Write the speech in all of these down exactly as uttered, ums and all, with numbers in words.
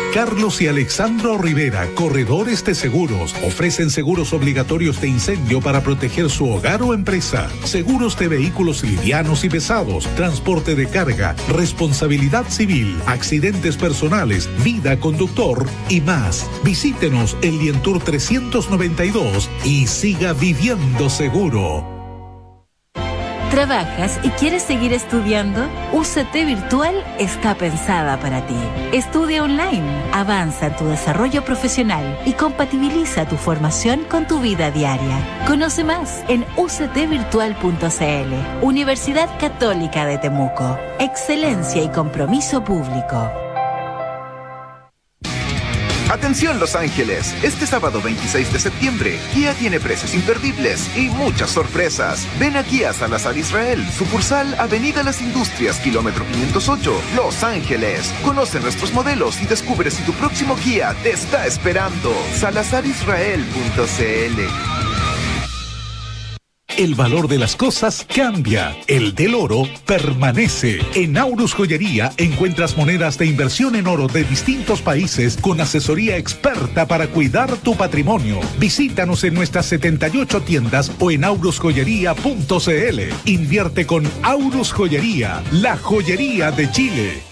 Carlos y Alexandro Rivera, corredores de seguros, ofrecen seguros obligatorios de incendio para proteger su hogar o empresa, seguros de vehículos livianos y pesados, transporte de carga, responsabilidad civil, accidentes personales, vida conductor y más. Visítenos en Lientour trescientos noventa y dos y siga viviendo seguro. ¿Trabajas y quieres seguir estudiando? U C T Virtual está pensada para ti. Estudia online, avanza en tu desarrollo profesional y compatibiliza tu formación con tu vida diaria. Conoce más en u c t virtual punto c l. Universidad Católica de Temuco. Excelencia y compromiso público. Atención Los Ángeles, este sábado veintiséis de septiembre, Kia tiene precios imperdibles y muchas sorpresas. Ven aquí a Salazar Israel, sucursal Avenida Las Industrias, kilómetro quinientos ocho, Los Ángeles. Conoce nuestros modelos y descubre si tu próximo Kia te está esperando. salazar israel punto c l. El valor de las cosas cambia, el del oro permanece. En Aurus Joyería encuentras monedas de inversión en oro de distintos países con asesoría experta para cuidar tu patrimonio. Visítanos en nuestras setenta y ocho tiendas o en aurus joyería punto c l. Invierte con Aurus Joyería, la joyería de Chile.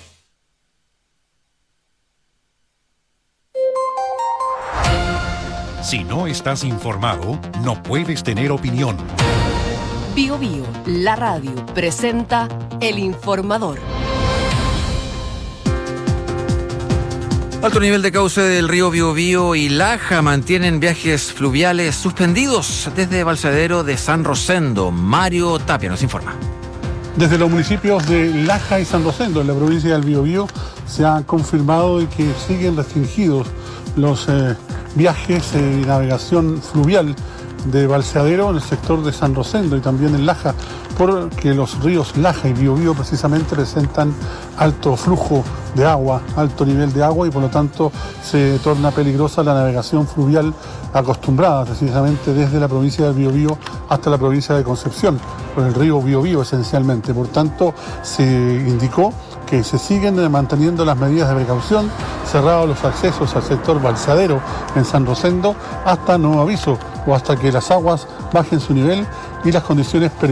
Si no estás informado, no puedes tener opinión. Bio Bio, la radio, presenta El Informador. Alto nivel de cauce del río Biobío y Laja mantienen viajes fluviales suspendidos desde Balsadero de San Rosendo. Mario Tapia nos informa. Desde los municipios de Laja y San Rosendo, en la provincia del Biobío, se ha confirmado de que siguen restringidos los eh, viajes y navegación fluvial de Balsadero en el sector de San Rosendo y también en Laja, porque los ríos Laja y Biobío precisamente presentan alto flujo de agua, alto nivel de agua y por lo tanto se torna peligrosa la navegación fluvial acostumbrada precisamente desde la provincia del Biobío hasta la provincia de Concepción, por el río Biobío esencialmente. Por tanto, se indicó que se siguen manteniendo las medidas de precaución, cerrados los accesos al sector Balsadero en San Rosendo hasta nuevo aviso o hasta que las aguas bajen su nivel y las condiciones